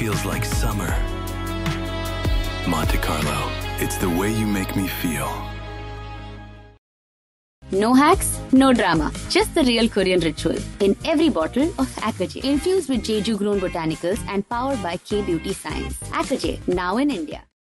feels like summer. Monte Carlo, it's the way you make me feel. No hacks, no drama. Just the real Korean ritual in every bottle of Aquajet. Infused with Jeju-grown botanicals and powered by K-Beauty Science. Aquajet, now in India.